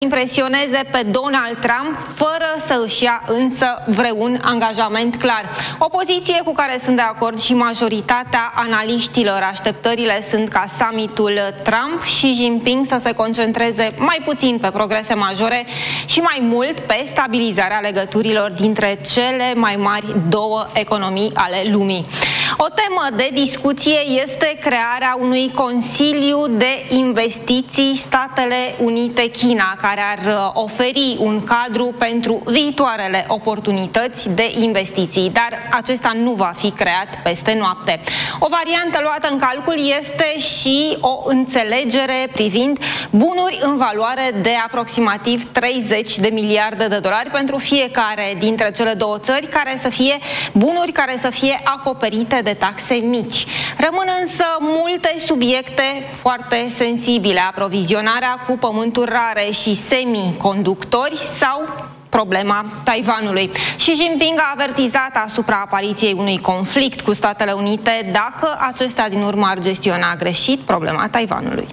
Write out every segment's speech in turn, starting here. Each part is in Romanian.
impresioneze pe Donald Trump, fără să își ia însă vreun angajament clar. O poziție cu care sunt de acord și majoritatea analiștilor. Așteptările sunt ca summitul Trump și Jinping să se concentreze mai puțin pe progrese majore și mai mult pe stabilizarea legăturilor dintre cele mai mari două economii ale lumii. O temă de discuție este crearea unui Consiliu de Investiții Statele Unite-China, care ar oferi un cadru pentru viitoarele oportunități de investiții, dar acesta nu va fi creat peste noapte. O variantă luată în calcul este și o înțelegere privind bunuri în valoare de aproximativ 30 de miliarde de dolari pentru fiecare dintre cele două țări, bunuri care să fie acoperite de taxe mici. Rămân însă multe subiecte foarte sensibile: aprovizionarea cu pământuri rare și semiconductori sau problema Taiwanului. Și Jinping a avertizat asupra apariției unui conflict cu Statele Unite dacă acestea din urmă ar gestiona greșit problema Taiwanului.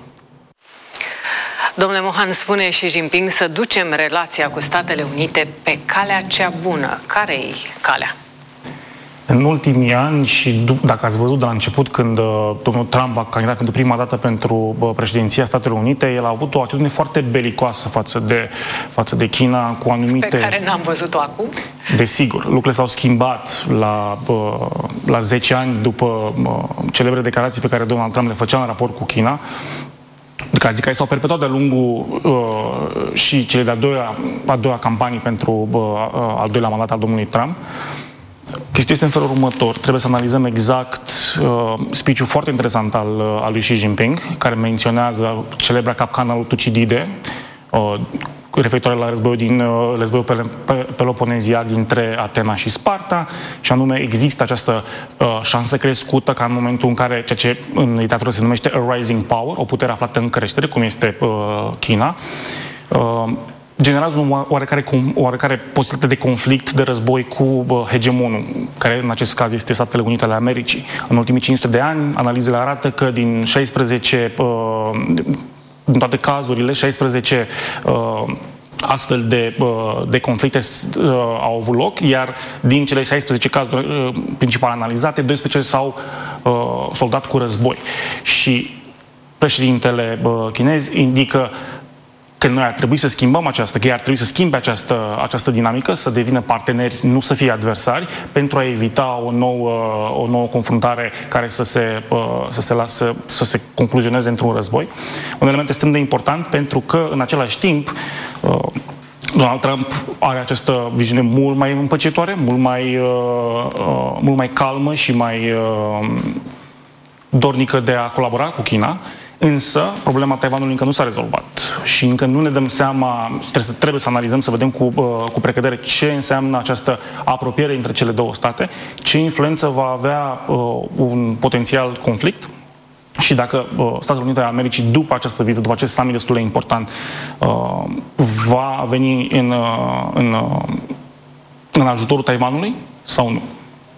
Domnule Mohan, spune și Jinping să ducem relația cu Statele Unite pe calea cea bună. Care-i calea? În ultimii ani, și dacă ați văzut de la început, când domnul Trump a candidat pentru prima dată pentru președinția Statelor Unite, el a avut o atitudine foarte belicoasă față de China, cu anumite... Pe care n-am văzut-o acum? Desigur, lucrurile s-au schimbat la 10 ani după celebre declarații pe care Donald Trump le făcea în raport cu China, care s-au perpetuat de-a lungul și cele a doua campanii pentru al doilea mandat al domnului Trump. Chestia este în felul următor. Trebuie să analizăm exact speech-ul foarte interesant al lui Xi Jinping, care menționează celebra capcană lui Tucidide, referitoare la războiul peloponeziac dintre Atena și Sparta, și anume există această șansă crescută ca în momentul în care, ceea ce în literatură se numește a rising power, o putere aflată în creștere, cum este China, generează o oarecare posibilitate de conflict, de război cu hegemonul, care în acest caz este Statele Unite ale Americii. În ultimii 500 de ani, analizele arată că din toate cazurile, 16 astfel de conflicte au avut loc, iar din cele 16 cazuri principale analizate, 12 s-au soldat cu război. Și președintele chinez indică că noi ar trebui să schimbăm că ei ar trebui să schimbe această dinamică, să devină parteneri, nu să fie adversari, pentru a evita o nouă confruntare care să se concluzioneze într-un război. Un element extrem de important, pentru că în același timp Donald Trump are această viziune mult mai împăcitoare, mult mai calmă și mai dornică de a colabora cu China. Însă, problema Taiwanului încă nu s-a rezolvat și încă nu ne dăm seama, trebuie să analizăm, să vedem cu precădere ce înseamnă această apropiere între cele două state, ce influență va avea un potențial conflict și dacă Statele Unite ale Americii, după această vizită, după acest summit destul de important, va veni în ajutorul Taiwanului sau nu.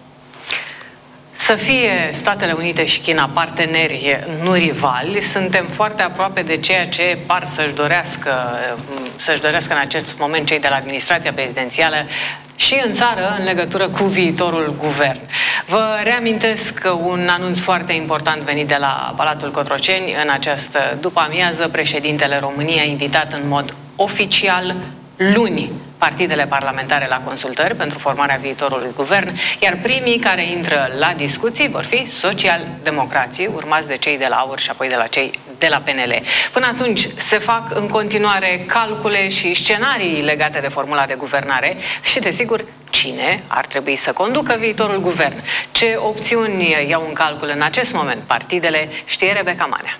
Să fie Statele Unite și China parteneri, nu rivali, suntem foarte aproape de ceea ce par să-și dorească în acest moment cei de la administrația prezidențială și în țară în legătură cu viitorul guvern. Vă reamintesc un anunț foarte important venit de la Palatul Cotroceni. În această după-amiază, președintele României a invitat în mod oficial luni partidele parlamentare la consultări pentru formarea viitorului guvern, iar primii care intră la discuții vor fi social-democrații, urmați de cei de la AUR și apoi de la cei de la PNL. Până atunci se fac în continuare calcule și scenarii legate de formula de guvernare și, desigur, cine ar trebui să conducă viitorul guvern. Ce opțiuni iau în calcul în acest moment partidele, știe Rebecca Manea.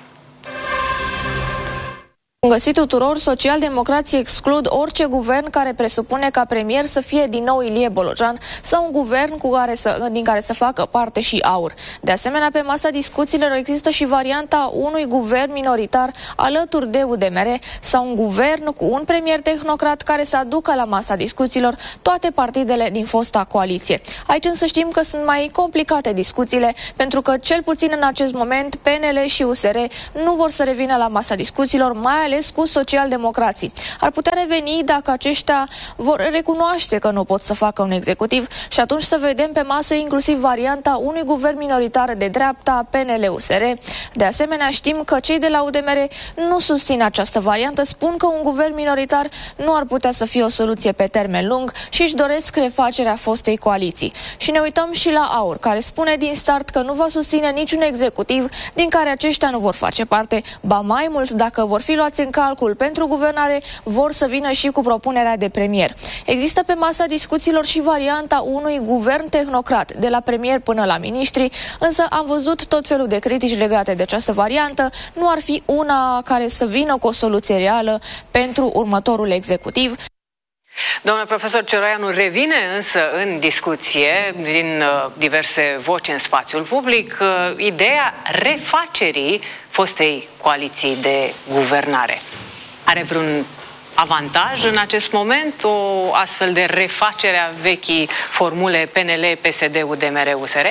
Bun găsit tuturor, socialdemocrații exclud orice guvern care presupune ca premier să fie din nou Ilie Bolojan sau un guvern din care să facă parte și AUR. De asemenea, pe masa discuțiilor există și varianta unui guvern minoritar alături de UDMR sau un guvern cu un premier tehnocrat care să aducă la masa discuțiilor toate partidele din fosta coaliție. Aici însă știm că sunt mai complicate discuțiile, pentru că cel puțin în acest moment PNL și USR nu vor să revină la masa discuțiilor, mai ales cu socialdemocrații. Ar putea reveni dacă aceștia vor recunoaște că nu pot să facă un executiv și atunci să vedem pe masă inclusiv varianta unui guvern minoritar de dreapta, PNL-USR. De asemenea, știm că cei de la UDMR nu susțin această variantă, spun că un guvern minoritar nu ar putea să fie o soluție pe termen lung și își doresc refacerea fostei coaliții. Și ne uităm și la AUR, care spune din start că nu va susține niciun executiv din care aceștia nu vor face parte, ba mai mult, dacă vor fi luați în calcul pentru guvernare, vor să vină și cu propunerea de premier. Există pe masa discuțiilor și varianta unui guvern tehnocrat, de la premier până la miniștri, însă am văzut tot felul de critici legate de această variantă. Nu ar fi una care să vină cu o soluție reală pentru următorul executiv. Domnule profesor Cioroianu, revine însă în discuție din diverse voci în spațiul public ideea refacerii fostei coaliții de guvernare. Are vreun avantaj în acest moment o astfel de refacere a vechii formule PNL, PSD, UDMR, USR?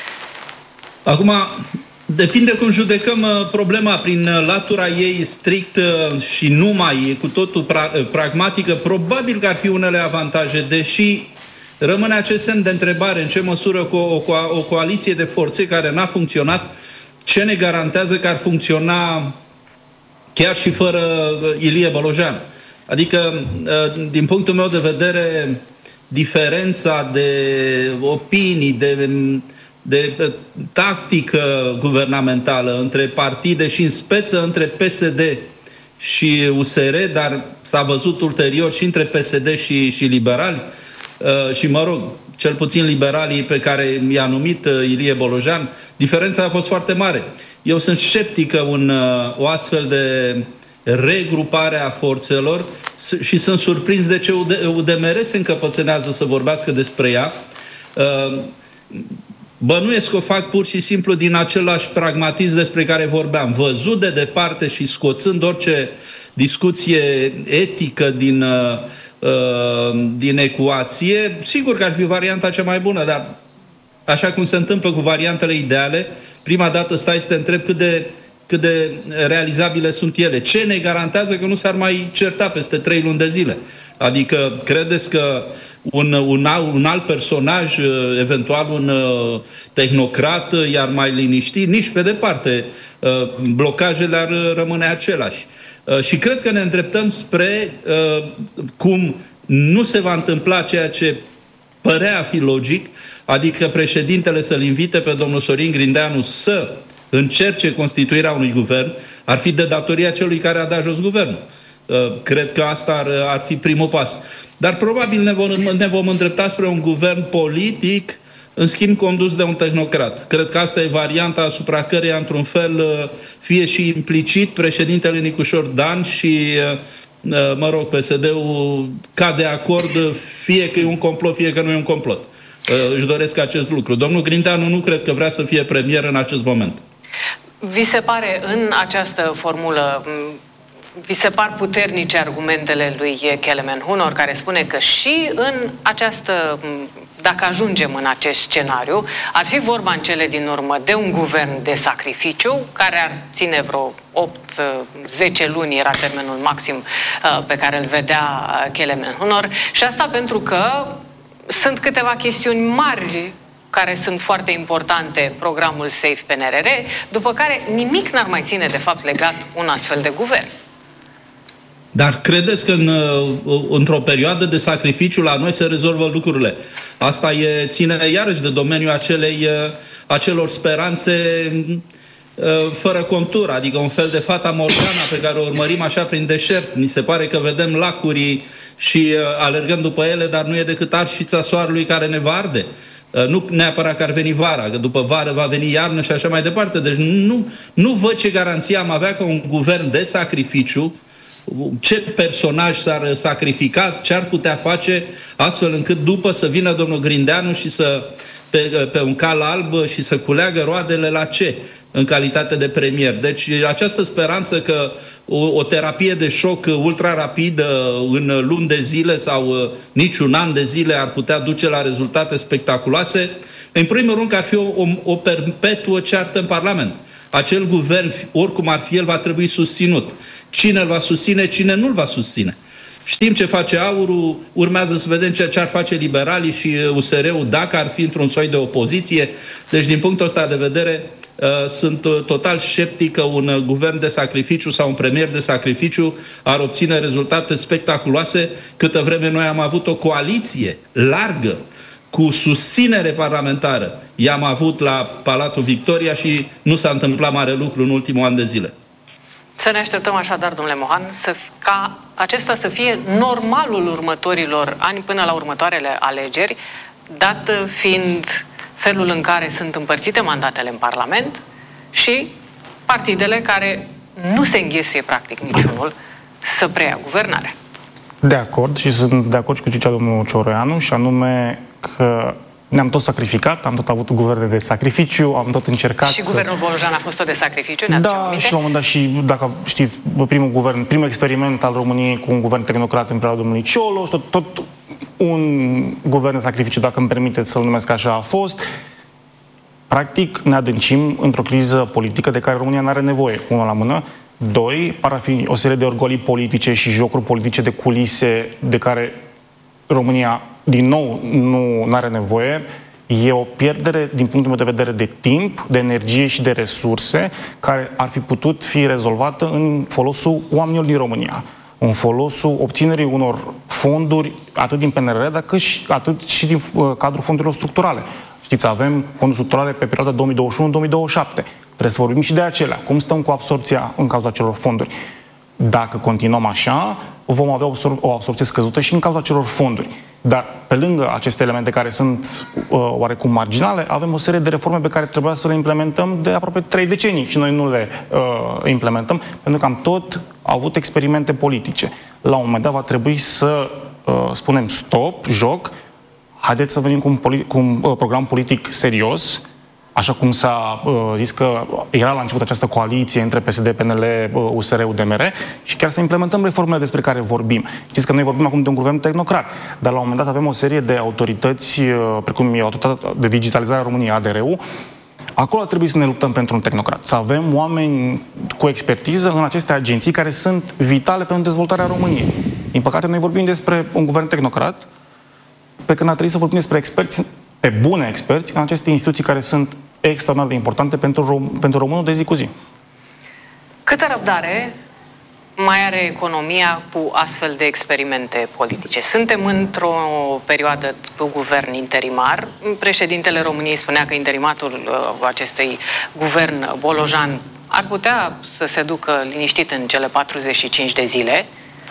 Acum, depinde cum judecăm problema prin latura ei strict și numai cu totul pragmatică. Probabil că ar fi unele avantaje, deși rămâne acest semn de întrebare în ce măsură cu o coaliție de forțe care n-a funcționat, ce ne garantează că ar funcționa chiar și fără Ilie Bolojan. Adică, din punctul meu de vedere, diferența de opinii, de tactică guvernamentală între partide și în speță între PSD și USR, dar s-a văzut ulterior și între PSD și liberali și, mă rog, cel puțin liberalii pe care i-a numit Ilie Bolojan, diferența a fost foarte mare. Eu sunt sceptic că o astfel de regrupare a forțelor și sunt surprins de ce UDMR se încăpățânează să vorbească despre ea. Bănuiesc că o fac pur și simplu din același pragmatism despre care vorbeam. Văzut de departe și scoțând orice discuție etică din ecuație, sigur că ar fi varianta cea mai bună, dar așa cum se întâmplă cu variantele ideale, prima dată stai să te întrebi cât de realizabile sunt ele. Ce ne garantează că nu s-ar mai certa peste 3 luni de zile? Adică credeți că un alt personaj, eventual un tehnocrat, i-ar mai liniști? Nici pe departe. Blocajele ar rămâne același. Și cred că ne îndreptăm spre cum nu se va întâmpla ceea ce părea a fi logic, adică președintele să-l invite pe domnul Sorin Grindeanu să încerce constituirea unui guvern, ar fi de datoria celui care a dat jos guvernul. Cred că asta ar fi primul pas. Dar probabil ne vom îndrepta spre un guvern politic, în schimb condus de un tehnocrat. Cred că asta e varianta asupra căreia, într-un fel, fie și implicit președintele Nicușor Dan și, mă rog, PSD-ul cade de acord, fie că e un complot, fie că nu e un complot. Își doresc acest lucru. Domnul Grindeanu nu cred că vrea să fie premier în acest moment. Vi se pare în această formulă, vi se par puternice argumentele lui Kelemen Hunor, care spune că și în această, dacă ajungem în acest scenariu, ar fi vorba în cele din urmă de un guvern de sacrificiu, care ar ține vreo 8-10 luni, era termenul maxim pe care îl vedea Kelemen Hunor, și asta pentru că sunt câteva chestiuni mari care sunt foarte importante, programul SAFE PNRR, după care nimic n-ar mai ține, de fapt, legat un astfel de guvern. Dar credeți că într-o perioadă de sacrificiu la noi se rezolvă lucrurile? Asta ține iarăși de domeniul acelor speranțe fără contură, adică un fel de Fata Morgana pe care o urmărim așa prin deșert. Ni se pare că vedem lacuri și alergăm după ele, dar nu e decât arșița soarelui care ne va arde. Nu neapărat că ar veni vara, că după vară va veni iarnă și așa mai departe. Deci nu văd ce garanție am avea că un guvern de sacrificiu, ce personaj s-ar sacrifica, ce ar putea face astfel încât după să vină domnul Grindeanu și pe un cal alb și să culeagă roadele la ce? În calitate de premier. Deci această speranță că o terapie de șoc ultra rapidă în luni de zile sau nici un an de zile ar putea duce la rezultate spectaculoase, în primul rând că ar fi o perpetuă ceartă în Parlament. acel guvern, oricum ar fi el, va trebui susținut. Cine îl va susține, cine nu îl va susține. Știm ce face AUR-ul, urmează să vedem ce ar face liberalii și USR-ul dacă ar fi într-un soi de opoziție. Deci, din punctul ăsta de vedere, sunt total sceptic că un guvern de sacrificiu sau un premier de sacrificiu ar obține rezultate spectaculoase câtă vreme noi am avut o coaliție largă cu susținere parlamentară. I-am avut la Palatul Victoria și nu s-a întâmplat mare lucru în ultimul an de zile. Să ne așteptăm așadar, domnule Mohan, ca acesta să fie normalul următorilor ani până la următoarele alegeri, dat fiind felul în care sunt împărțite mandatele în Parlament și partidele care nu se înghesuie practic niciunul să preia guvernarea. De acord, și sunt de acord și cu ce zicea domnul Cioroianu, și anume că ne-am tot sacrificat, am tot avut guverne de sacrificiu, am tot încercat. Și guvernul Bolojan a fost tot de sacrificiu, ne aducem aminte? Și la un moment dat, și dacă știți, primul experiment al României cu un guvern tehnocrat în perioada domnului Ciolo, și tot un guvern de sacrificiu, dacă îmi permiteți să-l numesc așa, a fost. Practic, ne adâncim într-o criză politică de care România nu are nevoie, unul la mână. Doi, par a fi o serie de orgolii politice și jocuri politice de culise de care România, din nou, nu are nevoie. E o pierdere, din punctul meu de vedere, de timp, de energie și de resurse, care ar fi putut fi rezolvată în folosul oamenilor din România, în folosul obținerii unor fonduri, atât din PNRR, atât și din cadrul fondurilor structurale. Știți, avem fonduri structurale pe perioada 2021-2027. Trebuie să vorbim și de acelea. Cum stăm cu absorpția în cazul acelor fonduri? Dacă continuăm așa, vom avea o absorpție scăzută și în cazul acelor fonduri. Dar, pe lângă aceste elemente care sunt oarecum marginale, avem o serie de reforme pe care trebuia să le implementăm de aproape 3 decenii și noi nu le implementăm, pentru că am tot avut experimente politice. La un moment dat va trebui să spunem stop, joc, haideți să venim cu un program politic serios, așa cum s-a zis că era la început această coaliție între PSD, PNL, USR, UDMR, și chiar să implementăm reformele despre care vorbim. Știți că noi vorbim acum de un guvern tehnocrat, dar la un moment dat avem o serie de autorități, precum e Autoritatea de Digitalizare a României, ADR-ul. Acolo trebuie să ne luptăm pentru un tehnocrat, să avem oameni cu expertiză în aceste agenții care sunt vitale pentru dezvoltarea României. Din păcate, noi vorbim despre un guvern tehnocrat, pe când ar trebui să vorbim despre experți, pe bune experți, în aceste instituții care sunt extraordinar de importante pentru românul de zi cu zi. Câtă răbdare mai are economia cu astfel de experimente politice? Suntem într-o perioadă cu guvern interimar. Președintele României spunea că interimatul acestui guvern Bolojan ar putea să se ducă liniștit în cele 45 de zile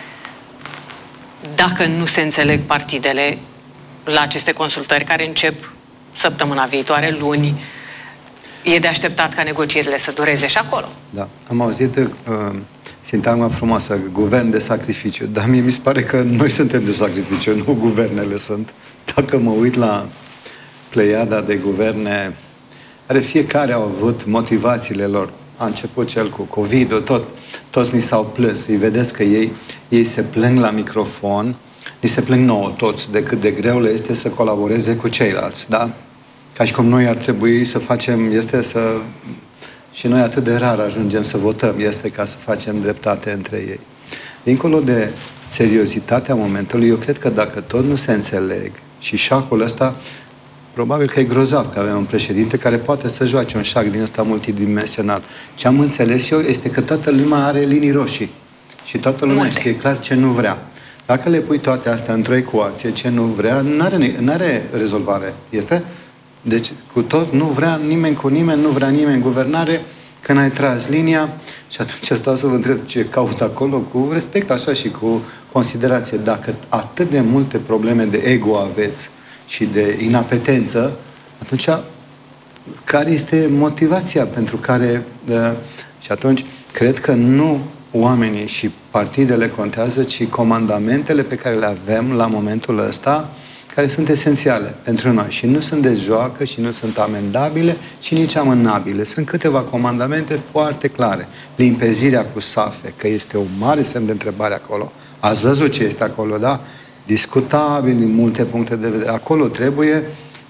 dacă nu se înțeleg partidele la aceste consultări care încep săptămâna viitoare, luni. E de așteptat ca negocierile să dureze și acolo. Da, am auzit sintagma frumoasă, guvern de sacrificiu, dar mie mi se pare că noi suntem de sacrificiu, nu guvernele sunt. Dacă mă uit la pleiada de guverne, fiecare au avut motivațiile lor. A început cel cu COVID-ul, toți ni s-au plâns. Îi vedeți că ei se plâng la microfon, ni se plâng nouă toți de cât de greu le este să colaboreze cu ceilalți, da? Ca și cum noi ar trebui să facem, și noi atât de rar ajungem să votăm, este ca să facem dreptate între ei. Dincolo de seriozitatea momentului, eu cred că dacă tot nu se înțeleg și șahul ăsta, probabil că e grozav că avem un președinte care poate să joace un șah din ăsta multidimensional. Ce am înțeles eu este că toată lumea are linii roșii și toată lumea știe clar ce nu vrea. Dacă le pui toate astea într-o ecuație, ce nu vrea, n-are rezolvare. Este? Deci, cu tot, nu vrea nimeni cu nimeni, nu vrea nimeni guvernare, când ai tras linia, și atunci stau să vă întreb ce caut acolo, cu respect așa și cu considerație. Dacă atât de multe probleme de ego aveți și de inapetență, atunci care este motivația pentru care... Și atunci, cred că nu oamenii și partidele contează, ci comandamentele pe care le avem la momentul ăsta, care sunt esențiale pentru noi. Și nu sunt de joacă și nu sunt amendabile și nici amânabile. Sunt câteva comandamente foarte clare. Limpezirea cu SAFE, că este un mare semn de întrebare acolo. Ați văzut ce este acolo, da? Discutabil din multe puncte de vedere. Acolo trebuie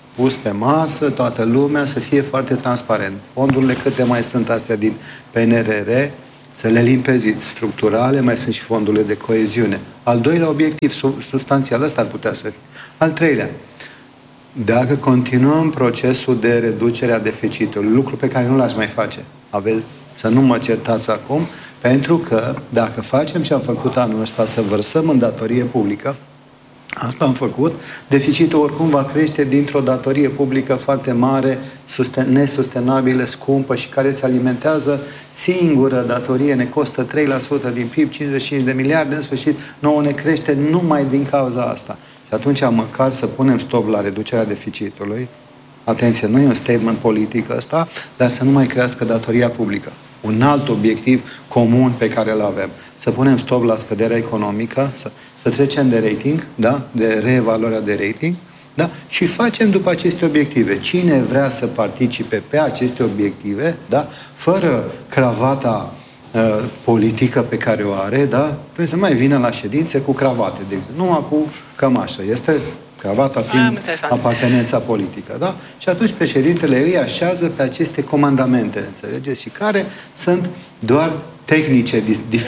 pus pe masă, toată lumea, să fie foarte transparent. Fondurile câte mai sunt astea din PNRR, să le limpeziți, structurale, mai sunt și fondurile de coeziune. Al doilea obiectiv substanțial, ăsta ar putea să fie. Al treilea, dacă continuăm procesul de reducere a deficitului, lucru pe care nu l-aș mai face, să nu mă certați acum, pentru că dacă facem ce am făcut anul ăsta, să vărsăm în datorie publică, asta am făcut, deficitul oricum va crește dintr-o datorie publică foarte mare, nesustenabilă, scumpă și care se alimentează singură datorie, ne costă 3% din PIB, 55 de miliarde, în sfârșit, nouă ne crește numai din cauza asta. Și atunci măcar să punem stop la reducerea deficitului. Atenție, nu e un statement politic ăsta, dar să nu mai crească datoria publică. Un alt obiectiv comun pe care îl avem. Să punem stop la scăderea economică, să trecem de rating, da? De reevaluarea de rating, da? Și facem după aceste obiective. Cine vrea să participe pe aceste obiective, da? Fără cravata politică pe care o are, da? Trebuie să mai vină la ședințe cu cravate, de exemplu. Nu cu cămașă. Este cravata fiind apartenența politică, da? Și atunci președintele îi așează pe aceste comandamente, înțelegeți? Și care sunt doar tehnice,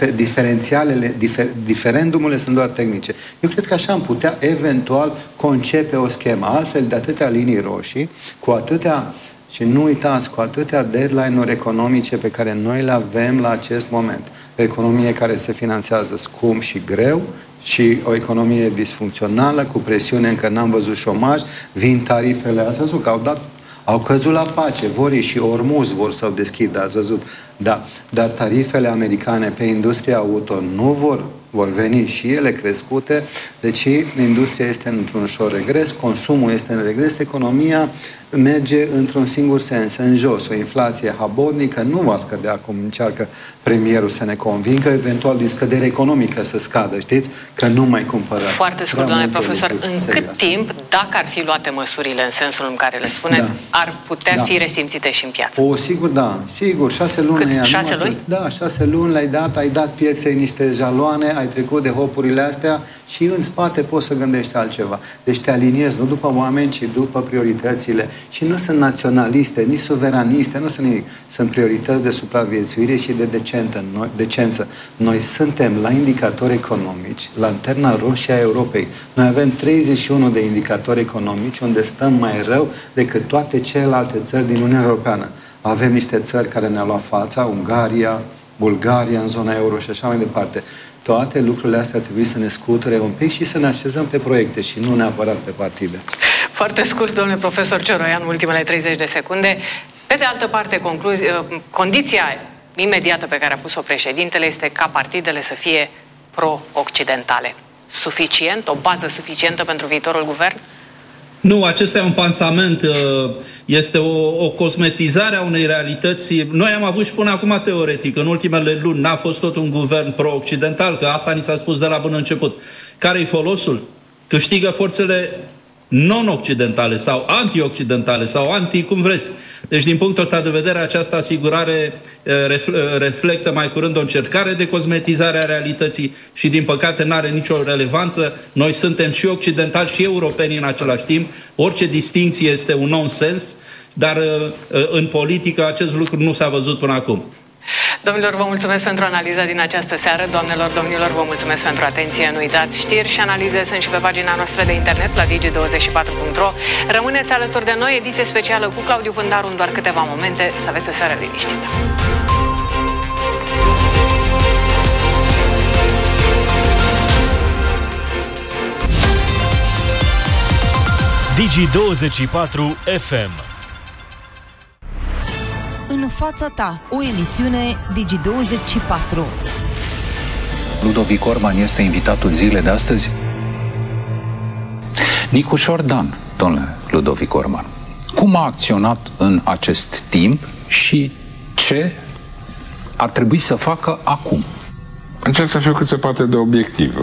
diferendumurile sunt doar tehnice. Eu cred că așa am putea eventual concepe o schemă. Altfel, de atâtea linii roșii, cu atâtea, și nu uitați, cu atâtea deadline-uri economice pe care noi le avem la acest moment. O economie care se finanțează scump și greu, și o economie disfuncțională, cu presiune, încă n-am văzut șomaj, vin tarifele, ați văzut că au căzut la pace, vor și Ormuz vor să-l deschidă, ați văzut, da, dar tarifele americane pe industria auto nu vor veni și ele crescute, deci industria este într-un ușor regres, consumul este în regres, economia merge într-un singur sens, în jos. O inflație habotnică nu va scădea, cum încearcă premierul să ne convingă, eventual din scădere economică să scadă, știți? Că nu mai cumpără. Foarte scurt, domnule profesor, în cât timp, dacă ar fi luate măsurile în sensul în care le spuneți, ar putea fi resimțite și în piață? Sigur, da. Sigur, 6 luni. Cât? 6 luni? Da, 6 luni le-ai dat, ai dat pieței niște jaloane, ai trecut de hopurile astea și în spate poți să gândești altceva. Deci te aliniezi nu după oameni, ci după prioritățile. Și nu sunt naționaliste, nici suveraniste, nu sunt nimic. Sunt priorități de supraviețuire și de decență. Noi suntem la indicatori economici, lanterna roșie a Europei. Noi avem 31 de indicatori economici unde stăm mai rău decât toate celelalte țări din Uniunea Europeană. Avem niște țări care ne-au luat fața, Ungaria, Bulgaria, în zona euro și așa mai departe. Toate lucrurile astea ar trebui să ne scuture un pic și să ne așezăm pe proiecte și nu neapărat pe partide. Foarte scurt, domnule profesor Cioroian, ultimele 30 de secunde. Pe de altă parte, condiția imediată pe care a pus-o președintele este ca partidele să fie pro-occidentale. Suficient? O bază suficientă pentru viitorul guvern? Nu, acesta e un pansament, este o cosmetizare a unei realități. Noi am avut și până acum teoretic, în ultimele luni, n-a fost tot un guvern pro-occidental, că asta ni s-a spus de la bun început. Care-i folosul? Câștigă forțele non-occidentale sau anti-occidentale sau cum vreți. Deci, din punctul ăsta de vedere, această asigurare reflectă mai curând o încercare de cosmetizare a realității și, din păcate, nu are nicio relevanță. Noi suntem și occidentali și europeni în același timp. Orice distinție este un nonsens, dar în politică acest lucru nu s-a văzut până acum. Domnilor, vă mulțumesc pentru analiza din această seară. Doamnelor, domnilor, vă mulțumesc pentru atenție. Nu uitați, știri și analize sunt și pe pagina noastră de internet la digi24.ro. Rămâneți alături de noi, ediție specială cu Claudiu Pândaru în doar câteva momente. Să aveți o seară liniștită. Digi24 FM. În fața ta, o emisiune Digi24. Ludovic Orban este invitatul zilei de astăzi. Nicușor Dan, domnule Ludovic Orban, cum a acționat în acest timp și ce ar trebui să facă acum? Încerc să fiu cât se poate de obiectiv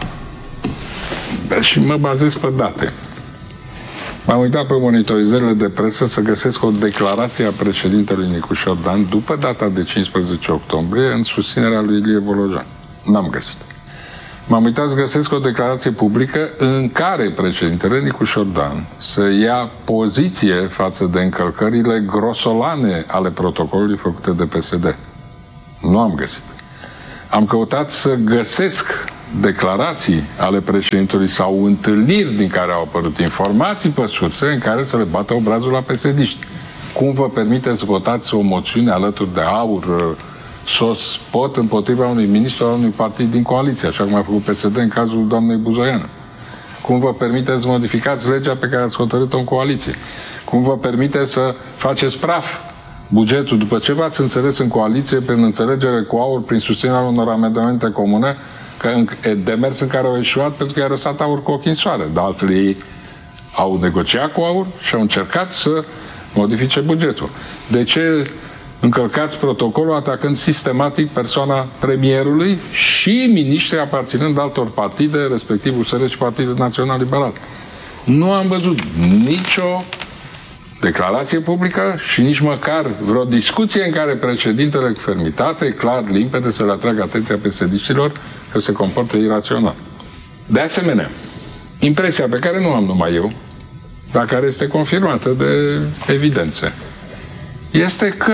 și mă bazez pe date. M-am uitat pe monitorizările de presă să găsesc o declarație a președintelui Nicușor Dan după data de 15 octombrie în susținerea lui Ilie Bolojan. N-am găsit. m-am uitat să găsesc o declarație publică în care președintele Nicușor Dan să ia poziție față de încălcările grosolane ale protocolului făcute de PSD. Nu am găsit. Am căutat să găsesc declarații ale președintelui sau întâlniri din care au apărut informații pe surse în care să le bată obrazul la PSD-ști. Cum vă permite să votați o moțiune alături de AUR, SOS, POT împotriva unui ministru al unui partid din coaliție, așa cum a făcut PSD în cazul doamnei Buzoiană? Cum vă permite să modificați legea pe care ați hotărât-o în coaliție? Cum vă permite să faceți praf bugetul după ce v-ați înțeles în coaliție prin înțelegere cu AUR, prin susținerea unor amendamente comune, demers în care au eșuat pentru că i-a răsat AUR cu ochii în soare. De altfel, ei au negociat cu AUR și au încercat să modifice bugetul. De ce încălcați protocolul atacând sistematic persoana premierului și miniștri aparținând altor partide, respectiv USR și Partidul Național Liberal? Nu am văzut nicio declarație publică și nici măcar vreo discuție în care președintele cu fermitate, clar, limpede, să le atragă atenția PSD-știlor că se comportă irațional. De asemenea, impresia pe care nu am numai eu, dar care este confirmată de evidențe, este că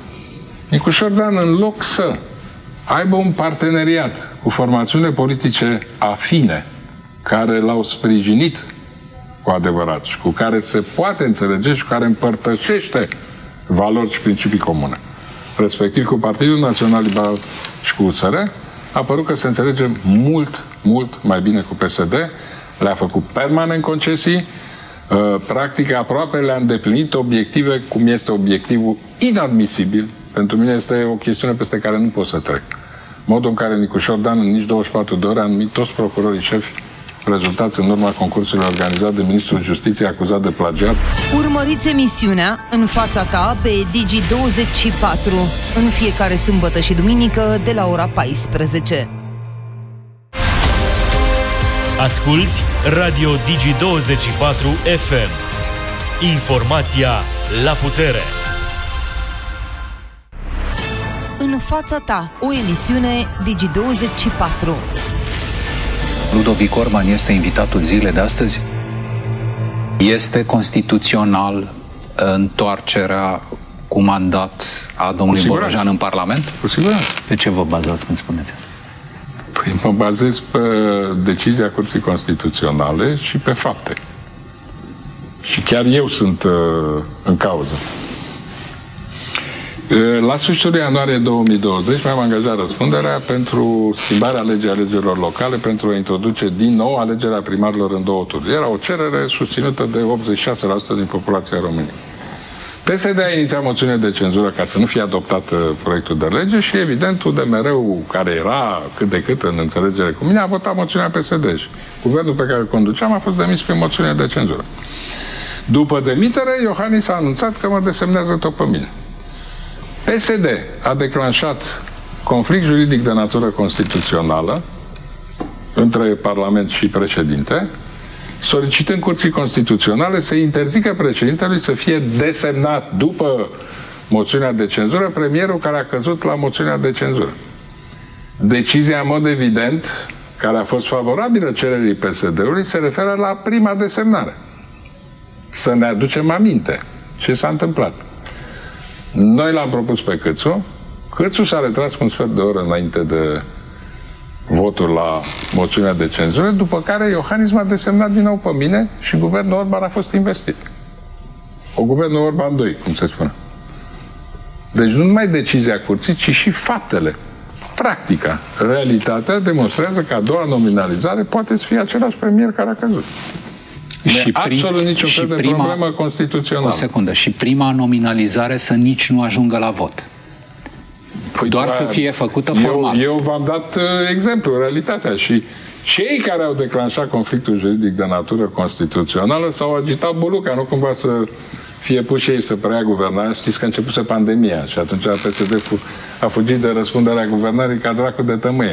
Nicușor Dan, în loc să aibă un parteneriat cu formațiunile politice afine care l-au sprijinit cu adevărat și cu care se poate înțelege și cu care împărtășește valori și principii comune, respectiv cu Partidul Național Liberal și cu USR, a părut că se înțelege mult, mult mai bine cu PSD, le-a făcut permanent concesii, practic aproape le-a îndeplinit obiective, cum este obiectivul inadmisibil. Pentru mine este o chestiune peste care nu pot să trec. Modul în care Nicușor Dan în nici 24 de ore a numit toți procurorii șefi rezultați în urma concursului organizat de Ministrul Justiției acuzat de plagiat. Urmăriți emisiunea În fața ta pe Digi24 în fiecare sâmbătă și duminică de la ora 14. Asculți Radio Digi24 FM. Informația la putere. În fața ta, o emisiune Digi24. Ludovic Orban este invitatul zilei de astăzi. Este constituțional întoarcerea cu mandat a domnului Bolojan în Parlament? Cu siguranță. Pe ce vă bazați când spuneți asta? Păi mă bazez pe decizia Curții Constituționale și pe fapte. Și chiar eu sunt în cauză. La sfârșitul ianuarie 2020 mi-am angajat răspunderea pentru schimbarea legii alegerilor locale, pentru a introduce din nou alegerea primarilor în 2 tururi. Era o cerere susținută de 86% din populația României. PSD a inițiat moțiune de cenzură ca să nu fie adoptat proiectul de lege și, evident, UDMR-ul, care era cât de cât în înțelegere cu mine, a votat moțiunea PSD și guvernul pe care îl conduceam a fost demis prin moțiune de cenzură. După demitere, Iohannis a anunțat că mă desemnează tot pe mine. PSD a declanșat conflict juridic de natură constituțională între Parlament și președinte, solicitând Curții Constituționale să interzică președintelui să fie desemnat după moțiunea de cenzură premierul care a căzut la moțiunea de cenzură. Decizia, în mod evident, care a fost favorabilă cererii PSD-ului, se referă la prima desemnare. Să ne aducem aminte ce s-a întâmplat. Noi l-am propus pe Câțu. Câțu s-a retras cu un sfert de oră înainte de votul la moțiunea de cenzură, după care Iohannis m-a desemnat din nou pe mine și guvernul Orban a fost investit. O guvernul Orban 2, cum se spune. Deci nu numai decizia curții, ci și faptele. Practica, realitatea demonstrează că a doua nominalizare poate să fie același premier care a căzut. Și absolut niciun fel de problemă constituțională. O secundă. Și prima nominalizare să nici nu ajungă la vot. Păi doar să fie făcută formal. Eu v-am dat exemplu, realitatea. Și cei care au declanșat conflictul juridic de natură constituțională s-au agitat buluca, nu cumva să fie puși ei să preia guvernarea. Știți că începuse pandemia și atunci PSD a fugit de răspunderea guvernării ca dracu de tămâie.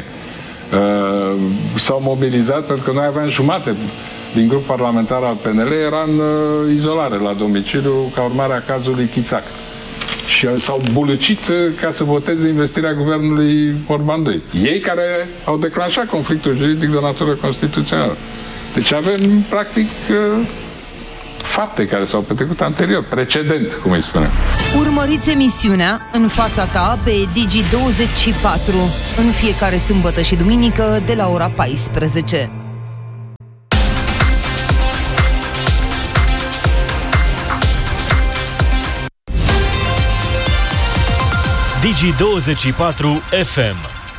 S-au mobilizat pentru că noi aveam jumate din grup parlamentar al PNL era în izolare la domiciliu ca urmare a cazului Chițac. și s-au bulucit ca să voteze investirea guvernului Orban II. Ei care au declanșat conflictul juridic de natură constituțională. Deci avem, practic, fapte care s-au petrecut anterior, precedent, cum îi spunem. Urmăriți emisiunea În fața ta pe Digi24 în fiecare sâmbătă și duminică de la ora 14. Digi24 FM.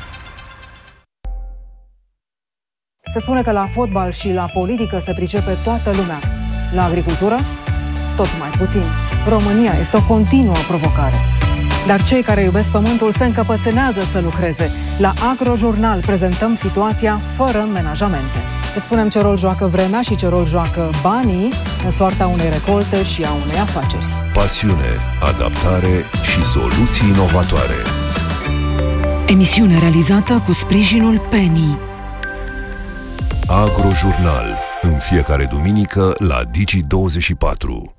Se spune că la fotbal și la politică se pricepe toată lumea. La agricultură, tot mai puțin. România este o continuă provocare. Dar cei care iubesc pământul se încăpățânează să lucreze. La Agrojurnal prezentăm situația fără menajamente. Îți spunem ce rol joacă vremea și ce rol joacă banii în soarta unei recolte și a unei afaceri. Pasiune, adaptare și soluții inovatoare. Emisiune realizată cu sprijinul Penny. Agrojurnal, în fiecare duminică la Digi24.